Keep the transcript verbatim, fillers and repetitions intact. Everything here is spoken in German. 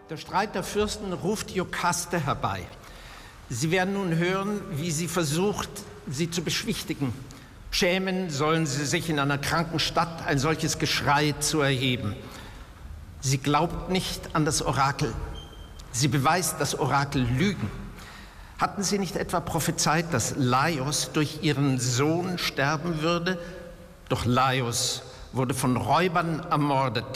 Der Streit der Fürsten ruft Iokaste herbei. Sie werden nun hören, wie sie versucht, sie zu beschwichtigen. Schämen sollen sie sich in einer kranken Stadt, ein solches Geschrei zu erheben. Sie glaubt nicht an das Orakel. Sie beweist das Orakel Lügen. Hatten sie nicht etwa prophezeit, dass Laios durch ihren Sohn sterben würde? Doch Laios wurde von Räubern ermordet.